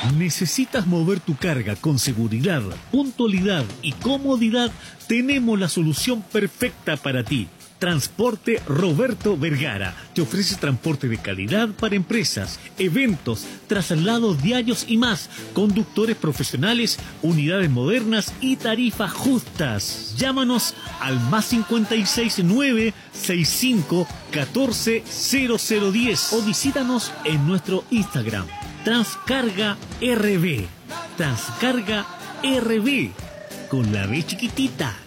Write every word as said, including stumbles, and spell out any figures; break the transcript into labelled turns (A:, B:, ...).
A: ¿Necesitas mover tu carga con seguridad, puntualidad y comodidad? Tenemos la solución perfecta para ti. Transporte Roberto Vergara te ofrece transporte de calidad para empresas, eventos, traslados diarios y más, conductores profesionales, unidades modernas y tarifas justas. Llámanos al más cincuenta y seis nueve sesenta y cinco catorce cero cero diez o visítanos en nuestro Instagram Transcarga R B. Transcarga R B con la B chiquitita.